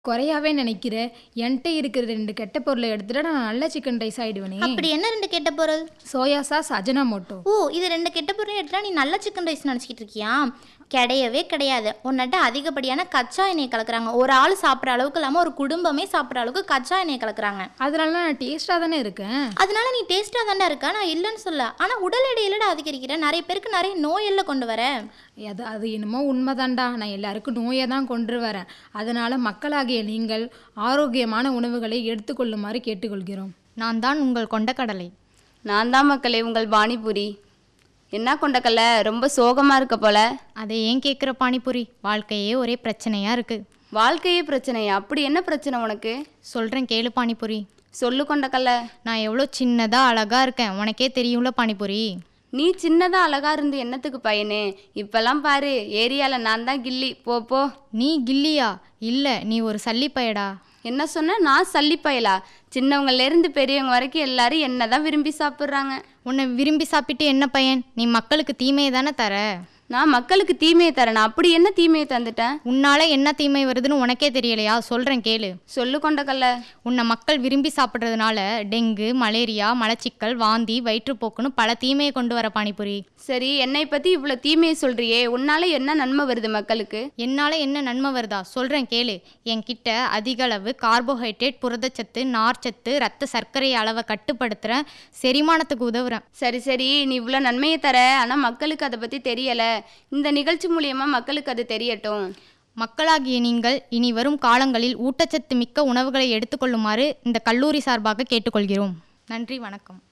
குறையாவே நினைக்கிற. என்கிட்ட இருக்கிற 2 கெட்ட பொருளை எடுத்துட்டா நான் நல்ல சிக்கன் ரைஸ் ஆயிடுவேனே. அப்படி என்ன 2 கெட்ட பொருள்? Soya sauce, Ajinomoto. ஓ, இது 2 கெட்ட பொருள் எடுத்துட்டா நீ நல்ல சிக்கன் ரைஸ் நினச்சிக்கிட்டு இருக்கியா? கிடையவே கிடையாது. உன்னிட்ட அதிகப்படியான கச்சா எண்ணெயை கலக்குறாங்க. ஒரு ஆள் சாப்பிட்ற அளவுக்கு இல்லாமல் ஒரு குடும்பமே சாப்பிட்ற அளவுக்கு கச்சா எண்ணெயை கலக்குறாங்க. அதனால நான் டேஸ்ட்டாக தானே இருக்கேன். அதனால நீ டேஸ்ட்டாக தாண்டா இருக்க, நான் இல்லைன்னு சொல்ல. ஆனால் உடல் எடையிலடா அதிகரிக்கிற. நிறைய பேருக்கு நிறைய நோயெல்லாம் கொண்டு வர. அது என்னமோ உண்மைதான்டா. நான் எல்லாருக்கும் நோயை தான் கொண்டு வரேன். அதனால மக்களாகிய நீங்கள் ஆரோக்கியமான உணவுகளை எடுத்துக்கொள்ளுமாறு கேட்டுக்கொள்கிறோம். நான் தான் உங்கள் கொண்டக்கடலை. நான் தான் மக்களே உங்கள் பானிபூரி. என்ன கொண்டக்கல்ல, ரொம்ப சோகமாக இருக்க போல. அதை ஏன் கேட்குற பானிபூரி? வாழ்க்கையே ஒரே பிரச்சனையாக இருக்குது. வாழ்க்கையே பிரச்சனையா? அப்படி என்ன பிரச்சனை உனக்கு? சொல்கிறேன் கேளு பானிபூரி. சொல்லு கொண்டக்கல்ல. நான் எவ்வளோ சின்னதாக அழகாக இருக்கேன் உனக்கே தெரியும்ல பானிபூரி. நீ சின்னதாக அழகாக இருந்து என்னத்துக்கு பையனே? இப்போல்லாம் பாரு, ஏரியாவில் நான் தான் கில்லி. போ போ. நீ கில்லியா? இல்லை, நீ ஒரு சல்லிப்பயடா. என்ன சொன்ன? நான் சல்லிப்பயலா? சின்னவங்கலேருந்து பெரியவங்க வரைக்கும் எல்லாரும் என்ன தான் விரும்பி சாப்பிட்றாங்க. உன்னை விரும்பி சாப்பிட்டு என்ன பயன்? நீ மக்களுக்கு தீமையை தானே தர. நான் மக்களுக்கு தீமையை தரேன். அப்படி என்ன தீமையை தந்துட்டேன்? உன்னால என்ன தீமை வருதுன்னு உனக்கே தெரியலையா? சொல்கிறேன் கேளு. சொல்லு கொண்டக்கல்ல. உன்னை மக்கள் விரும்பி சாப்பிட்றதுனால டெங்கு, மலேரியா, மலச்சிக்கல், வாந்தி, வயிற்றுப்போக்குன்னு பல தீமையை கொண்டு வர பானிபூரி. சரி, என்னை பற்றி இவ்வளோ தீமையை சொல்கிறியே, உன்னால என்ன நன்மை வருது மக்களுக்கு? என்னால் என்ன நன்மை வருதா? சொல்கிறேன் கேளு. என்கிட்ட அதிக அளவு கார்போஹைட்ரேட், புரதச்சத்து, நார்ச்சத்து, ரத்த சர்க்கரை அளவை கட்டுப்படுத்துகிறேன், செரிமானத்துக்கு உதவுறேன். சரி சரி, நீ இவ்வளோ நன்மையை தர, ஆனால் மக்களுக்கு அதை பற்றி தெரியலை. இந்த நிகழ்ச்சி மூலியமா மக்களுக்கு அது தெரியட்டும். மக்களாகிய நீங்கள் இனி வரும் காலங்களில் ஊட்டச்சத்து மிக்க உணவுகளை எடுத்துக்கொள்ளுமாறு இந்த கல்லூரி சார்பாக கேட்டுக்கொள்கிறோம். நன்றி, வணக்கம்.